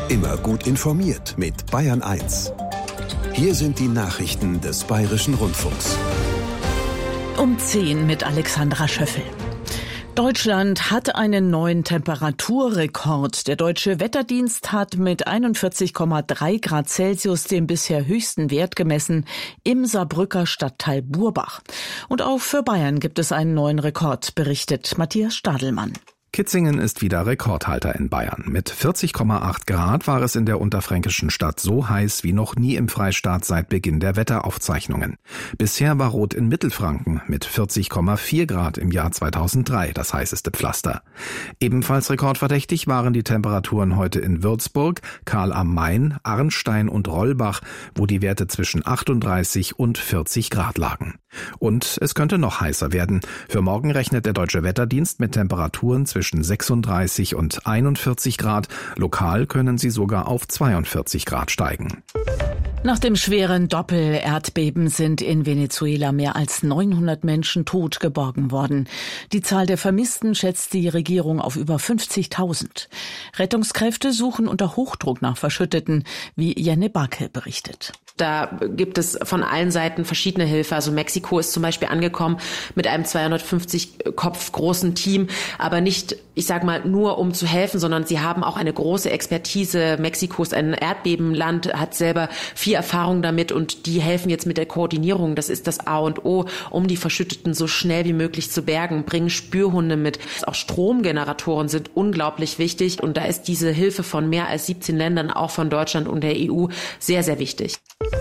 Immer gut informiert mit Bayern 1. Hier sind die Nachrichten des Bayerischen Rundfunks. Um 10 mit Alexandra Schöffel. Deutschland hat einen neuen Temperaturrekord. Der Deutsche Wetterdienst hat mit 41,3 Grad Celsius den bisher höchsten Wert gemessen im Saarbrücker Stadtteil Burbach. Und auch für Bayern gibt es einen neuen Rekord, berichtet Matthias Stadelmann. Kitzingen ist wieder Rekordhalter in Bayern. Mit 40,8 Grad war es in der unterfränkischen Stadt so heiß wie noch nie im Freistaat seit Beginn der Wetteraufzeichnungen. Bisher war Rot in Mittelfranken mit 40,4 Grad im Jahr 2003 das heißeste Pflaster. Ebenfalls rekordverdächtig waren die Temperaturen heute in Würzburg, Karl am Main, Arnstein und Rollbach, wo die Werte zwischen 38 und 40 Grad lagen. Und es könnte noch heißer werden. Für morgen rechnet der Deutsche Wetterdienst mit Temperaturen zwischen 36 und 41 Grad. Lokal können sie sogar auf 42 Grad steigen. Nach dem schweren Doppel-Erdbeben sind in Venezuela mehr als 900 Menschen tot geborgen worden. Die Zahl der Vermissten schätzt die Regierung auf über 50.000. Rettungskräfte suchen unter Hochdruck nach Verschütteten, wie Jenne Barke berichtet. Da gibt es von allen Seiten verschiedene Hilfe. Also Mexiko ist zum Beispiel angekommen mit einem 250 Kopf großen Team, aber nicht, ich sag mal, nur um zu helfen, sondern sie haben auch eine große Expertise. Mexiko ist ein Erdbebenland, hat selber viel Erfahrung damit und die helfen jetzt mit der Koordinierung. Das ist das A und O, um die Verschütteten so schnell wie möglich zu bergen, bringen Spürhunde mit. Auch Stromgeneratoren sind unglaublich wichtig und da ist diese Hilfe von mehr als 17 Ländern, auch von Deutschland und der EU, sehr, sehr wichtig.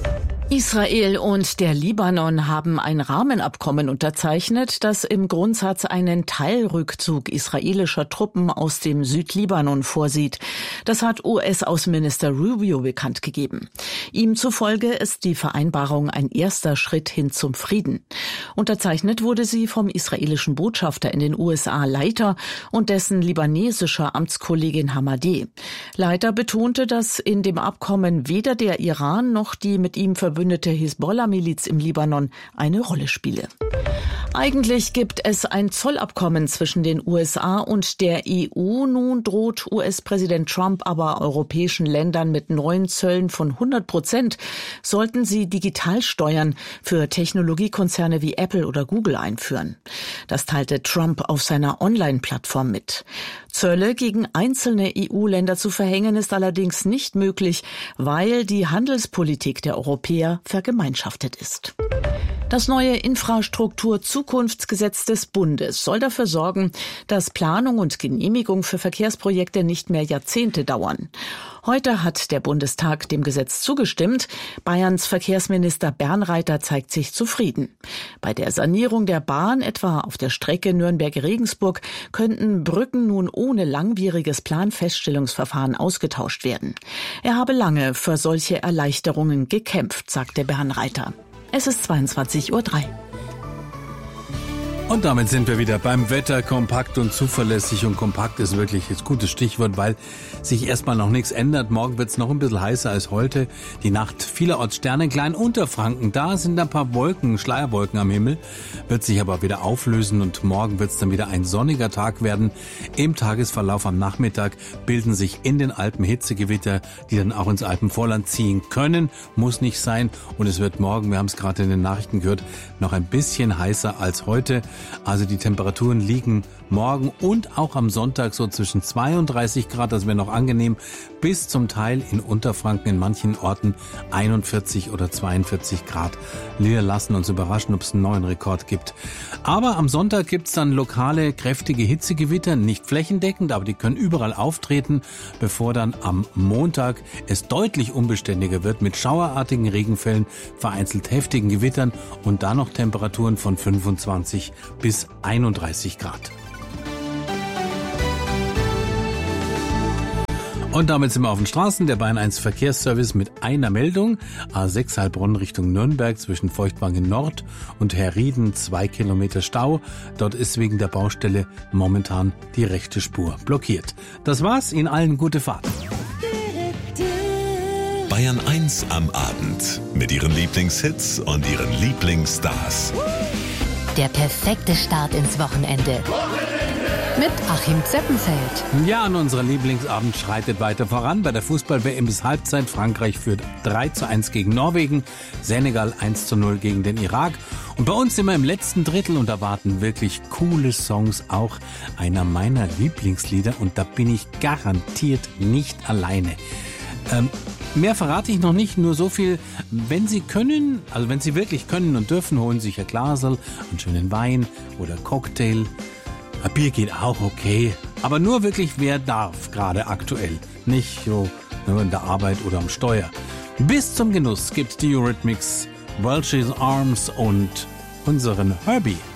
Israel und der Libanon haben ein Rahmenabkommen unterzeichnet, das im Grundsatz einen Teilrückzug israelischer Truppen aus dem Südlibanon vorsieht. Das hat US-Außenminister Rubio bekannt gegeben. Ihm zufolge ist die Vereinbarung ein erster Schritt hin zum Frieden. Unterzeichnet wurde sie vom israelischen Botschafter in den USA Leiter und dessen libanesischer Amtskollegin Hamadeh. Leiter betonte, dass in dem Abkommen weder der Iran noch die mit ihm verbündete Hisbollah-Miliz im Libanon eine Rolle spiele. Eigentlich gibt es ein Zollabkommen zwischen den USA und der EU. Nun droht US-Präsident Trump aber europäischen Ländern mit neuen Zöllen von 100%, sollten sie Digitalsteuern für Technologiekonzerne wie Apple oder Google einführen. Das teilte Trump auf seiner Online-Plattform mit. Zölle gegen einzelne EU-Länder zu verhängen ist allerdings nicht möglich, weil die Handelspolitik der Europäer vergemeinschaftet ist. Das neue Infrastruktur-Zukunftsgesetz des Bundes soll dafür sorgen, dass Planung und Genehmigung für Verkehrsprojekte nicht mehr Jahrzehnte dauern. Heute hat der Bundestag dem Gesetz zugestimmt. Bayerns Verkehrsminister Bernreiter zeigt sich zufrieden. Bei der Sanierung der Bahn, etwa auf der Strecke Nürnberg-Regensburg, könnten Brücken nun ohne langwieriges Planfeststellungsverfahren ausgetauscht werden. Er habe lange für solche Erleichterungen gekämpft, sagte Bernreiter. Es ist 22:03 Uhr. Und damit sind wir wieder beim Wetter, kompakt und zuverlässig. Und kompakt ist wirklich das gute Stichwort, weil sich erstmal noch nichts ändert. Morgen wird es noch ein bisschen heißer als heute. Die Nacht vielerorts sternenklein. Unterfranken, da sind ein paar Wolken, Schleierwolken am Himmel. Wird sich aber wieder auflösen und morgen wird es dann wieder ein sonniger Tag werden. Im Tagesverlauf am Nachmittag bilden sich in den Alpen Hitzegewitter, die dann auch ins Alpenvorland ziehen können. Muss nicht sein. Und es wird morgen, wir haben es gerade in den Nachrichten gehört, noch ein bisschen heißer als heute. Also die Temperaturen liegen morgen und auch am Sonntag so zwischen 32 Grad, das wäre noch angenehm, bis zum Teil in Unterfranken in manchen Orten 41 oder 42 Grad. Wir lassen uns überraschen, ob es einen neuen Rekord gibt. Aber am Sonntag gibt es dann lokale kräftige Hitzegewitter, nicht flächendeckend, aber die können überall auftreten, bevor dann am Montag es deutlich unbeständiger wird mit schauerartigen Regenfällen, vereinzelt heftigen Gewittern und dann noch Temperaturen von 25 bis 31 Grad. Und damit sind wir auf den Straßen. Der Bayern 1 Verkehrsservice mit einer Meldung. A6 Heilbronn Richtung Nürnberg zwischen Feuchtwangen Nord und Herrieden 2 Kilometer Stau. Dort ist wegen der Baustelle momentan die rechte Spur blockiert. Das war's. Ihnen allen gute Fahrt. Bayern 1 am Abend mit ihren Lieblingshits und ihren Lieblingsstars. Der perfekte Start ins Wochenende. mit Achim Zeppenfeld. Ja, und unser Lieblingsabend schreitet weiter voran. Bei der Fußball-WM bis Halbzeit. Frankreich führt 3:1 gegen Norwegen, Senegal 1:0 gegen den Irak. Und bei uns sind wir im letzten Drittel und erwarten wirklich coole Songs. Auch einer meiner Lieblingslieder. Und da bin ich garantiert nicht alleine. Mehr verrate ich noch nicht, nur so viel. Wenn Sie können, also wenn Sie wirklich können und dürfen, holen Sie sich ein Glasl, einen schönen Wein oder Cocktail. Ein Bier geht auch okay, aber nur wirklich, wer darf, gerade aktuell. Nicht so nur in der Arbeit oder am Steuer. Bis zum Genuss gibt's die Eurythmics, Welsh's Arms und unseren Herbie.